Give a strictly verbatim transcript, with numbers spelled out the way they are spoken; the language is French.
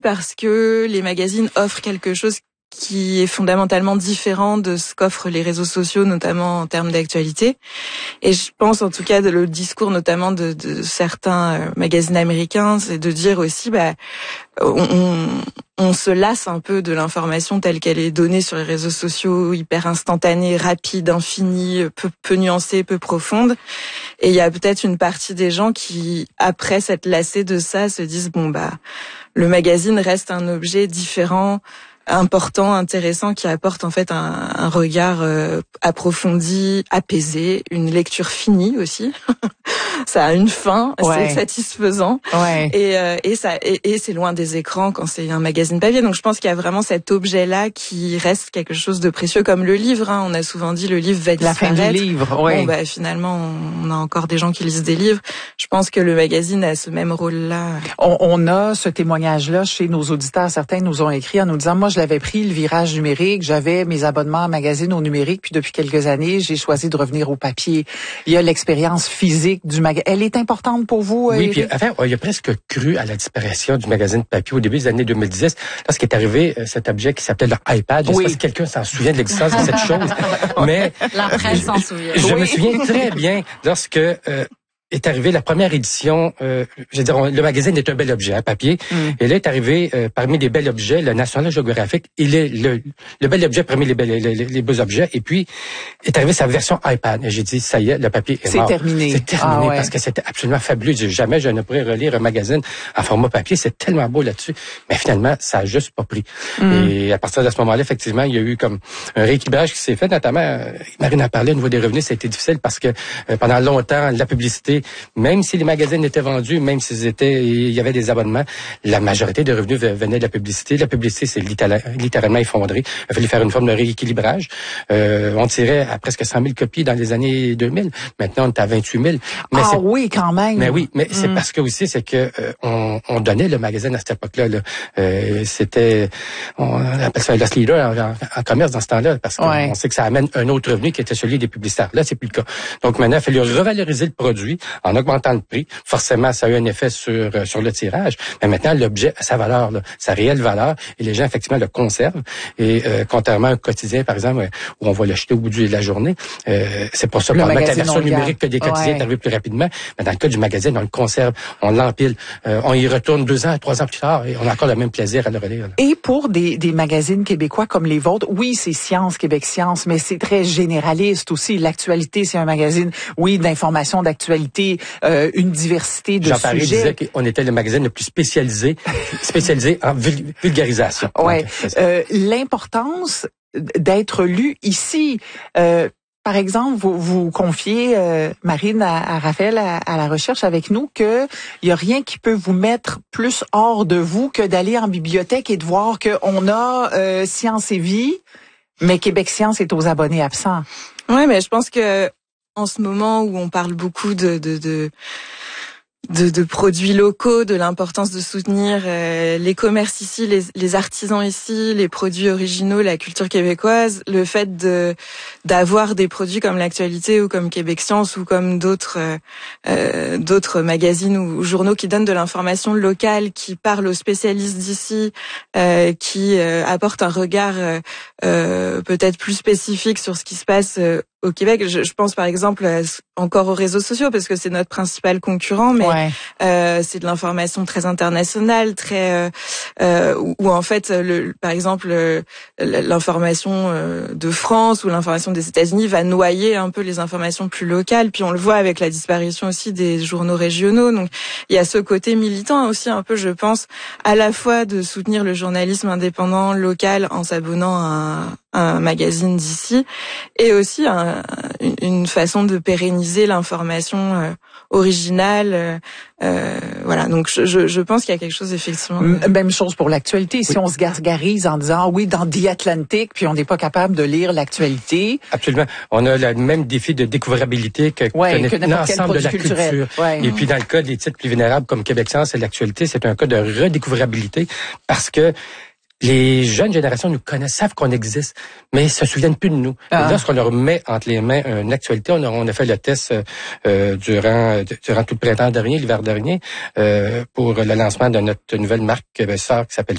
parce que les magazines offrent quelque chose qui est fondamentalement différent de ce qu'offrent les réseaux sociaux, notamment en termes d'actualité. Et je pense, en tout cas, le discours notamment de, de certains magazines américains, c'est de dire aussi, bah, on, on, on se lasse un peu de l'information telle qu'elle est donnée sur les réseaux sociaux, hyper instantanée, rapide, infinie, peu, peu nuancée, peu profonde. Et il y a peut-être une partie des gens qui, après s'être lassés de ça, se disent, bon, bah, le magazine reste un objet différent, important, intéressant, qui apporte en fait un, un regard euh, approfondi, apaisé, une lecture finie aussi. Ça a une fin, ouais. C'est satisfaisant, ouais. et, euh, et ça et, et c'est loin des écrans quand c'est un magazine papier. Donc je pense qu'il y a vraiment cet objet-là qui reste quelque chose de précieux, comme le livre. Hein. On a souvent dit le livre va disparaître. La fin du livre, ouais. Bon, bah finalement, on a encore des gens qui lisent des livres. Je pense que le magazine a ce même rôle-là. On, on a ce témoignage-là chez nos auditeurs. Certains nous ont écrit en nous disant, moi je l'avais pris le virage numérique, j'avais mes abonnements à magazine au numérique, puis depuis quelques années, j'ai choisi de revenir au papier. Il y a l'expérience physique du magazine. Elle est importante pour vous? Oui, puis enfin, il a presque cru à la disparition du magazine papier au début des années deux mille dix, lorsqu'il est arrivé cet objet qui s'appelait le iPad. Je ne sais pas si quelqu'un s'en souvient de l'existence de cette chose, mais la presse s'en souvient. Je oui. me souviens très bien lorsque euh, est arrivée la première édition. Euh, je veux dire, on, le magazine est un bel objet, hein, papier. Mm. Et là est arrivé euh, parmi les bels objets, le National Geographic. Il est le, le bel objet parmi les, les, les, les beaux objets. Et puis est arrivé sa version iPad. Et j'ai dit, ça y est, le papier est mort. C'est terminé. C'est terminé ah, ouais. parce que c'était absolument fabuleux. Jamais je ne pourrais relire un magazine en format papier. C'est tellement beau là-dessus. Mais finalement, ça a juste pas pris. Mm. Et à partir de ce moment-là, effectivement, il y a eu comme un rééquilibrage qui s'est fait. Notamment, Marine a parlé au niveau des revenus, ça a été difficile parce que euh, pendant longtemps, la publicité, même si les magazines étaient vendus, même s'ils étaient, il y avait des abonnements, la majorité des revenus venaient de la publicité. La publicité s'est littéralement effondrée. Il a fallu faire une forme de rééquilibrage. Euh, on tirait à presque cent mille copies dans les années deux mille. Maintenant, on est à vingt-huit mille. Mais ah oui, quand même. Mais oui, mais mm. c'est parce que aussi, c'est que euh, on, on donnait le magazine à cette époque-là. Là. Euh, c'était, on appelle ça loss leader en, en, en commerce dans ce temps-là, parce qu'on ouais. on sait que ça amène un autre revenu qui était celui des publicitaires. Là, c'est plus le cas. Donc maintenant, il a fallu revaloriser le produit en augmentant le prix. Forcément, ça a eu un effet sur sur le tirage. Mais maintenant, l'objet a sa valeur, là, sa réelle valeur, et les gens, effectivement, le conservent. Et euh, contrairement à un quotidien, par exemple, où on va l'acheter au bout de la journée, euh, c'est pour ça qu'on met la version numérique que des quotidiens ouais. est arrivé plus rapidement. Mais dans le cas du magazine, on le conserve, on l'empile, euh, on y retourne deux ans, trois ans plus tard, et on a encore le même plaisir à le relire. Là. Et pour des, des magazines québécois comme les vôtres, oui, c'est Science, Québec Science, mais c'est très généraliste aussi. L'actualité, c'est un magazine, oui, d'information, d'actualité, euh, une diversité de Jean sujets. Paré disait qu'on était le magazine le plus spécialisé, spécialisé en vulgarisation. Ouais. Euh, l'importance d'être lu ici. Euh, Par exemple, vous vous confiez, euh, Marine, à, à Raphaël, à, à la recherche avec nous, que il y a rien qui peut vous mettre plus hors de vous que d'aller en bibliothèque et de voir qu'on a euh, Science et Vie, mais Québec Science est aux abonnés absents. Ouais, mais je pense que en ce moment où on parle beaucoup de de, de De, de produits locaux, de l'importance de soutenir euh, les commerces ici, les, les artisans ici, les produits originaux, la culture québécoise, le fait de d'avoir des produits comme l'Actualité ou comme Québec Science ou comme d'autres euh, d'autres magazines ou, ou journaux qui donnent de l'information locale, qui parlent aux spécialistes d'ici, euh, qui euh, apportent un regard euh, euh, peut-être plus spécifique sur ce qui se passe euh, au Québec. Je, je pense par exemple euh, encore aux réseaux sociaux parce que c'est notre principal concurrent, mais ouais. euh, c'est de l'information très internationale, très euh, euh, où, où en fait, le, par exemple, euh, l'information euh, de France ou l'information des États-Unis va noyer un peu les informations plus locales. Puis on le voit avec la disparition aussi des journaux régionaux. Donc il y a ce côté militant aussi un peu, je pense, à la fois de soutenir le journalisme indépendant local en s'abonnant à un, un magazine d'ici, et aussi un, une façon de pérenniser l'information euh, originale. Euh, euh, voilà, donc je, je, je pense qu'il y a quelque chose effectivement. De... Même chose pour l'actualité. Oui. Si on se gargarise en disant oui dans The Atlantic, puis on n'est pas capable de lire l'actualité. Absolument. On a le même défi de découvrabilité que, ouais, que, que l'ensemble de la culturel. culture. Ouais. Et puis dans le cas des titres plus vénérables comme Québec Science et l'actualité, c'est un cas de redécouvrabilité parce que les jeunes générations nous connaissent, savent qu'on existe, mais se souviennent plus de nous. Ah. Et lorsqu'on leur met entre les mains une actualité, on a, on a fait le test euh, durant durant tout le printemps dernier, l'hiver dernier, euh, pour le lancement de notre nouvelle marque sœur qui s'appelle